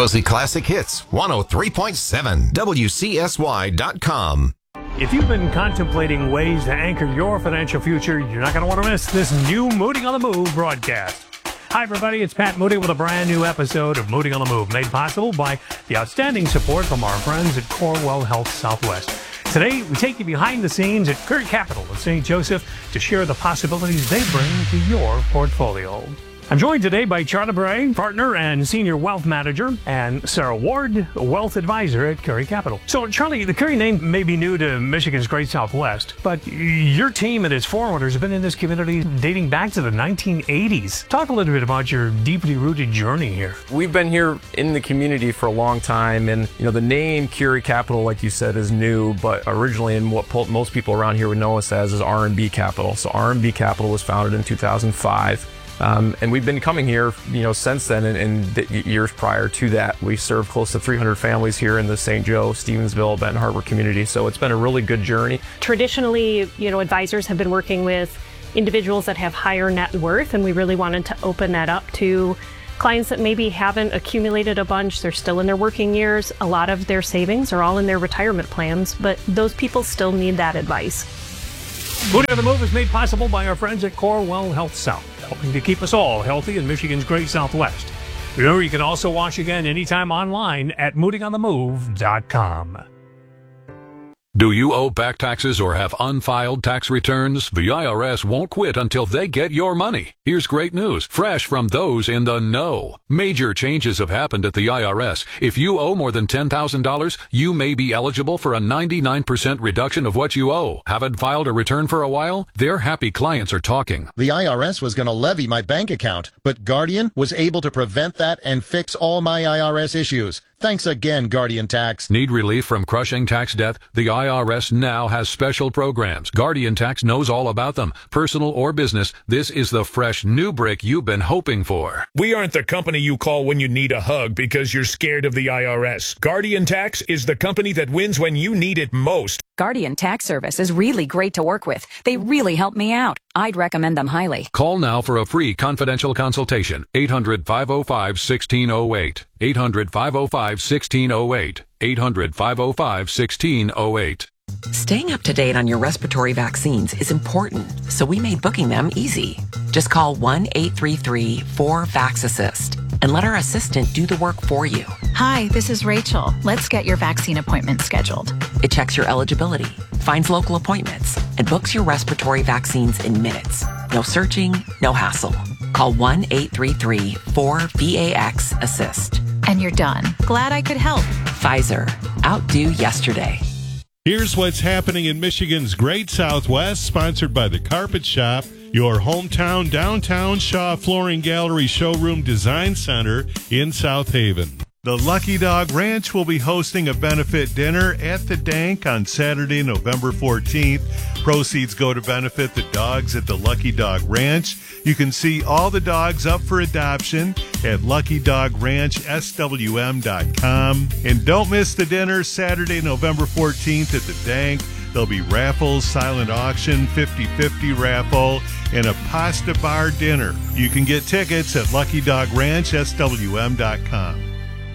Josie Classic Hits, 103.7, WCSY.com. If you've been contemplating ways to anchor your financial future, you're not going to want to miss this new Mooting on the Move broadcast. Hi, everybody. It's Pat Moody with a brand new episode of Mooting on the Move, made possible by the outstanding support from our friends at Corewell Health Southwest. Today, we take you behind the scenes at Curry Capital of St. Joseph to share the possibilities they bring to your portfolio. I'm joined today by Charlie Bray, partner and senior wealth manager, and Sarah Ward, wealth advisor at Curry Capital. So, Charlie, the Curry name may be new to Michigan's Great Southwest, but your team and its forerunners have been in this community dating back to the 1980s. Talk a little bit about your deeply rooted journey here. We've been here in the community for a long time, and the name Curry Capital, like you said, is new, but originally in what most people around here would know us as is R&B Capital. So R&B Capital was founded in 2005. And we've been coming here, since then, and the years prior to that. We served close to 300 families here in the St. Joe, Stevensville, Benton Harbor community. So it's been a really good journey. Traditionally, advisors have been working with individuals that have higher net worth, and we really wanted to open that up to clients that maybe haven't accumulated a bunch. They're still in their working years. A lot of their savings are all in their retirement plans, but those people still need that advice. Mooting on the Move is made possible by our friends at Corewell Health South, helping to keep us all healthy in Michigan's Great Southwest. Remember, you can also watch again anytime online at mootingonthemove.com. Do you owe back taxes or have unfiled tax returns? The IRS won't quit until they get your money. Here's great news, fresh from those in the know. Major changes have happened at the IRS. If you owe more than $10,000, you may be eligible for a 99% reduction of what you owe. Haven't filed a return for a while? Their happy clients are talking. The IRS was going to levy my bank account, but Guardian was able to prevent that and fix all my IRS issues. Thanks again, Guardian Tax. Need relief from crushing tax debt? The IRS now has special programs. Guardian Tax knows all about them. Personal or business, this is the fresh new brick you've been hoping for. We aren't the company you call when you need a hug because you're scared of the IRS. Guardian Tax is the company that wins when you need it most. Guardian Tax Service is really great to work with. They really help me out. I'd recommend them highly. Call now for a free confidential consultation. 800-505-1608. 800-505-1608. 800-505-1608. Staying up to date on your respiratory vaccines is important, so we made booking them easy. Just call 1-833-4-VAX-ASSIST and let our assistant do the work for you. Hi, this is Rachel. Let's get your vaccine appointment scheduled. It checks your eligibility, finds local appointments, and books your respiratory vaccines in minutes. No searching, no hassle. Call 1-833-4-VAX-ASSIST. And you're done. Glad I could help. Pfizer. Outdo yesterday. Here's what's happening in Michigan's Great Southwest, sponsored by The Carpet Shop, your hometown downtown Shaw Flooring Gallery Showroom Design Center in South Haven. The Lucky Dog Ranch will be hosting a benefit dinner at the Dank on Saturday, November 14th. Proceeds go to benefit the dogs at the Lucky Dog Ranch. You can see all the dogs up for adoption at LuckyDogRanchSWM.com. And don't miss the dinner Saturday, November 14th at the Dank. There'll be raffles, silent auction, 50-50 raffle, and a pasta bar dinner. You can get tickets at LuckyDogRanchSWM.com.